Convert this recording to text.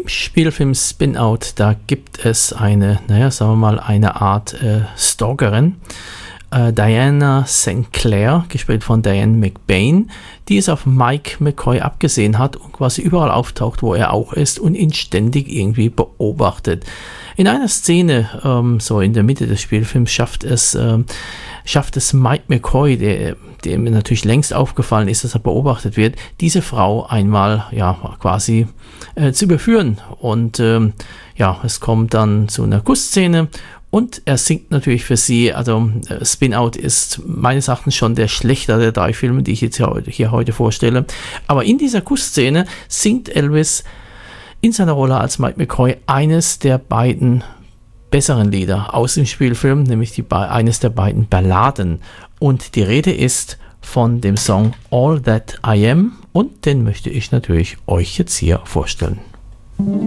Spielfilm Spin-Out, da gibt es eine, sagen wir mal, eine Art Stalkerin, Diana St. Clair, gespielt von Diane McBain, die es auf Mike McCoy abgesehen hat und quasi überall auftaucht, wo er auch ist und ihn ständig irgendwie beobachtet. In einer Szene, so in der Mitte des Spielfilms, schafft es Mike McCoy, dem natürlich längst aufgefallen ist, dass er beobachtet wird, diese Frau einmal quasi zu überführen. Und es kommt dann zu einer Kussszene und er singt natürlich für sie. Also Spin-Out ist meines Erachtens schon der schlechter der 3 Filme, die ich jetzt hier heute vorstelle. Aber in dieser Kussszene singt Elvis in seiner Rolle als Mike McCoy eines der beiden besseren Lieder aus dem Spielfilm, nämlich eines der beiden Balladen. Und die Rede ist von dem Song All That I Am und den möchte ich natürlich euch jetzt hier vorstellen.